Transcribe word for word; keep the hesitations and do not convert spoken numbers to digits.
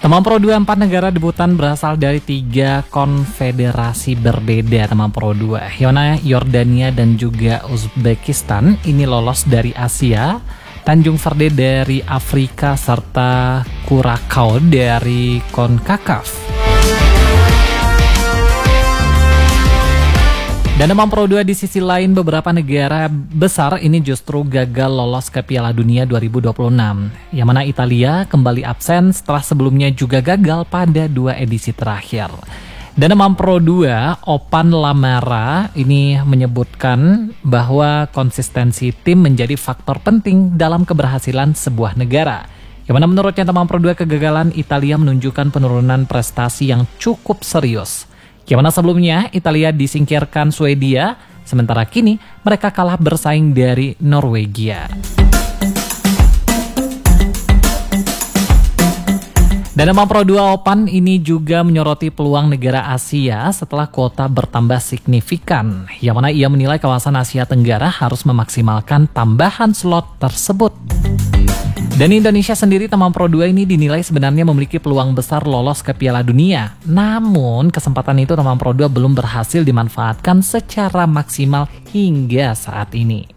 Teman Pro dua, empat negara debutan berasal dari tiga konfederasi berbeda. Teman Pro dua, Yona, Yordania, dan juga Uzbekistan ini lolos dari Asia, Tanjung Verde dari Afrika, serta Curacao dari CONCACAF. Dan teman Pro dua, di sisi lain beberapa negara besar ini justru gagal lolos ke Piala Dunia dua ribu dua puluh enam. Yang mana Italia kembali absen setelah sebelumnya juga gagal pada dua edisi terakhir. Dan teman Pro dua, Opan Lamara ini menyebutkan bahwa konsistensi tim menjadi faktor penting dalam keberhasilan sebuah negara. Yang mana menurutnya teman Pro dua, kegagalan Italia menunjukkan penurunan prestasi yang cukup serius. Yang mana sebelumnya Italia disingkirkan Swedia, sementara kini mereka kalah bersaing dari Norwegia. Dan teman Pro dua, Opan ini juga menyoroti peluang negara Asia setelah kuota bertambah signifikan. Yang mana ia menilai kawasan Asia Tenggara harus memaksimalkan tambahan slot tersebut. Dan Indonesia sendiri, teman Pro dua ini dinilai sebenarnya memiliki peluang besar lolos ke Piala Dunia. Namun kesempatan itu teman Pro dua belum berhasil dimanfaatkan secara maksimal hingga saat ini.